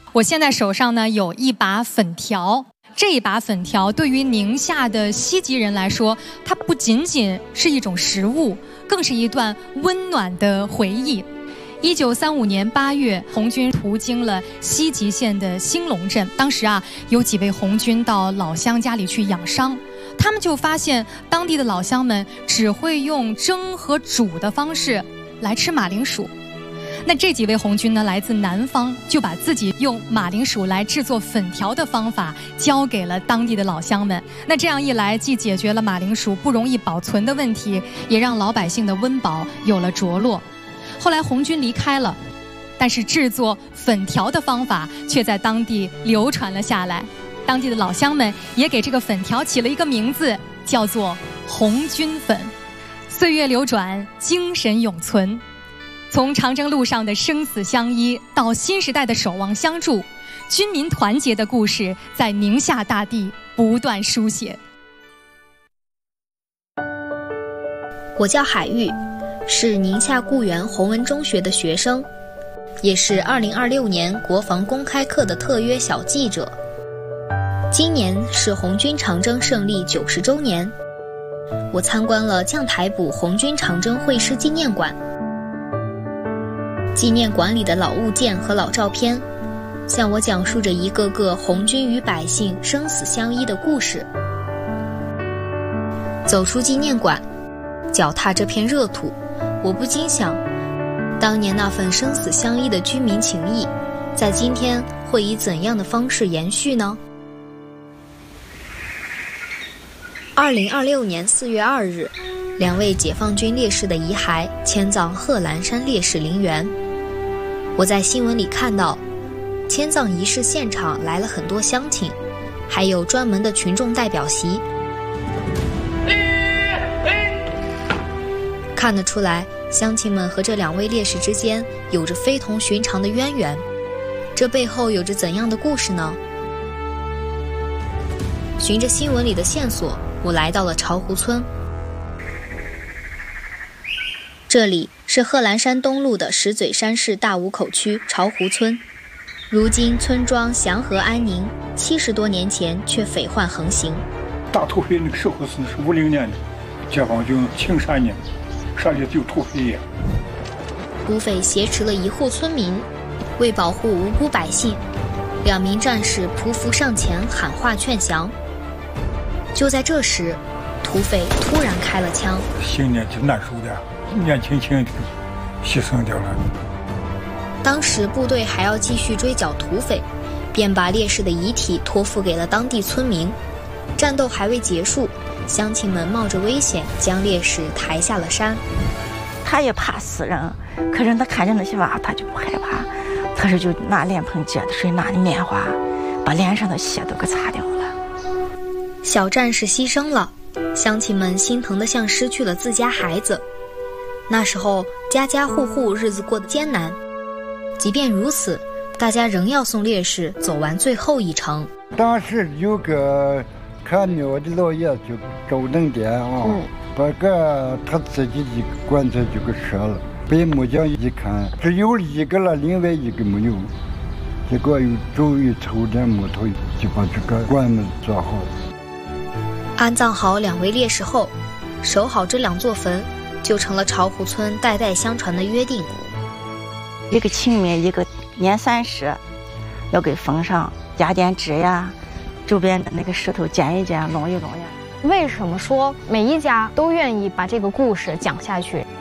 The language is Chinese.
我现在手上呢有一把粉条，这一把粉条对于宁夏的西吉人来说，它不仅仅是一种食物，更是一段温暖的回忆。1935年8月，红军途经了西吉县的兴隆镇，当时有几位红军到老乡家里去养伤，他们就发现当地的老乡们只会用蒸和煮的方式来吃马铃薯。那这几位红军呢，来自南方，就把自己用马铃薯来制作粉条的方法交给了当地的老乡们。那这样一来，既解决了马铃薯不容易保存的问题，也让老百姓的温饱有了着落。后来红军离开了，但是制作粉条的方法却在当地流传了下来。当地的老乡们也给这个粉条起了一个名字，叫做红军粉。岁月流转，精神永存。从长征路上的生死相依到新时代的守望相助，军民团结的故事在宁夏大地不断书写。 我叫海玉，是宁夏固原弘文中学的学生，也是2026年国防公开课的特约小记者。今年是红军长征胜利90周年，我参观了将台堡红军长征会师纪念馆。纪念馆里的老物件和老照片，向我讲述着一个个红军与百姓生死相依的故事。走出纪念馆，脚踏这片热土，我不禁想，当年那份生死相依的军民情谊，在今天会以怎样的方式延续呢？2026年4月2日，2位解放军烈士的遗骸迁葬贺兰山烈士陵园。我在新闻里看到，迁葬仪式现场来了很多乡亲，还有专门的群众代表席。看得出来，乡亲们和这2位烈士之间有着非同寻常的渊源，这背后有着怎样的故事呢？循着新闻里的线索，我来到了巢湖村。这里是贺兰山东路的石嘴山市大五口区巢湖村，如今村庄祥和安宁，70多年前却匪患横行。 大土匪那个时候是50年的，解放军青山呢，山里就土匪呀。 土匪挟持了1户村民，为保护无辜百姓，2名战士匍匐上前喊话劝降。就在这时，土匪突然开了枪， 新年就难受的，年轻轻的牺牲掉了。 当时部队还要继续追剿土匪，便把烈士的遗体托付给了当地村民。战斗还未结束，乡亲们冒着危险将烈士抬下了山。 他也怕死人，可是他看见那些娃，他就不害怕，他是就拿脸盆接的水，拿的棉花，把脸上的血都给擦掉了。 小战士牺牲了，乡亲们心疼得像失去了自家孩子。那时候家家户户日子过得艰难，即便如此，大家仍要送烈士走完最后一程。 当时有个看庙的老爷就周正典把个他自己的棺材就给撤了，被木匠一看只有1个了，另外1个没有，结果又终于抽点木头就把这个棺木做好。 安葬好2位烈士后，守好这2座坟，就成了巢湖村代代相传的约定。 一个清明，一个年30，要给封上，加点纸呀，周边的那个石头捡一捡，弄一弄呀。 为什么说每一家都愿意把这个故事讲下去？